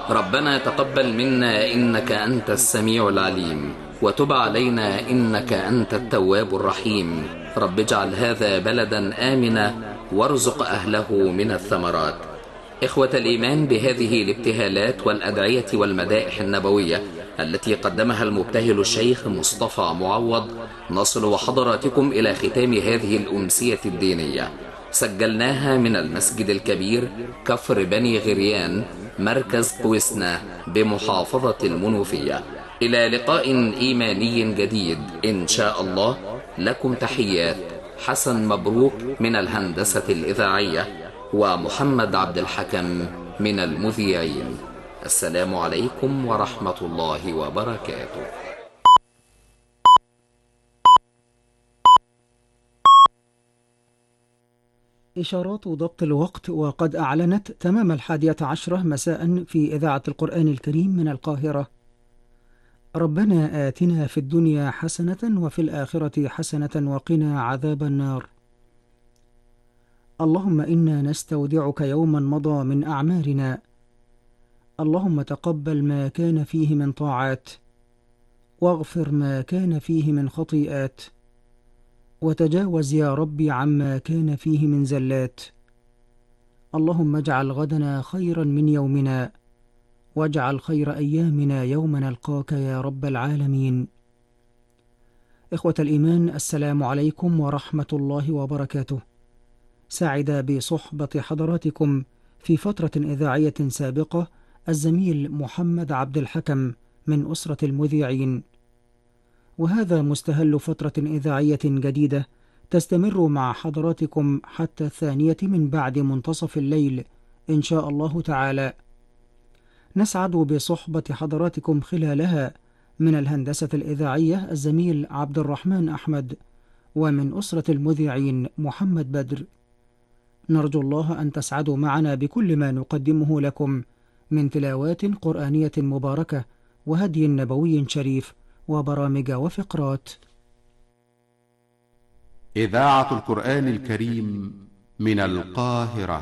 ربنا تقبل منا إنك أنت السميع العليم، وتب علينا إنك أنت التواب الرحيم. رب اجعل هذا بلدا آمنا وارزق أهله من الثمرات. إخوة الإيمان، بهذه الابتهالات والأدعية والمدائح النبوية التي قدمها المبتهل الشيخ مصطفى معوض، نصل وحضراتكم إلى ختام هذه الأمسية الدينية. سجلناها من المسجد الكبير كفر بني غريان، مركز قويسنا بمحافظة المنوفية. إلى لقاء إيماني جديد إن شاء الله. لكم تحيات حسن مبروك من الهندسة الإذاعية، ومحمد عبد الحكم من المذيعين. السلام عليكم ورحمة الله وبركاته. إشارات ضبط الوقت، وقد أعلنت تمام 11 مساء في إذاعة القرآن الكريم من القاهرة. ربنا آتنا في الدنيا حسنة وفي الآخرة حسنة وقنا عذاب النار. اللهم إنا نستودعك يوما مضى من أعمارنا. اللهم تقبل ما كان فيه من طاعات، واغفر ما كان فيه من خطيئات، وتجاوز يا ربي عما كان فيه من زلات. اللهم اجعل غدنا خيرا من يومنا، واجعل خير أيامنا يوم نلقاك يا رب العالمين. إخوة الإيمان، السلام عليكم ورحمة الله وبركاته. سعد بصحبة حضراتكم في فترة إذاعية سابقة الزميل محمد عبد الحكم من أسرة المذيعين، وهذا مستهل فترة إذاعية جديدة تستمر مع حضراتكم حتى 2 من بعد منتصف الليل إن شاء الله تعالى. نسعد بصحبة حضراتكم خلالها من الهندسة الإذاعية الزميل عبد الرحمن أحمد، ومن أسرة المذيعين محمد بدر. نرجو الله أن تسعدوا معنا بكل ما نقدمه لكم من تلاوات قرآنية مباركة وهدي نبوي شريف وبرامج وفقرات. إذاعة القرآن الكريم من القاهرة.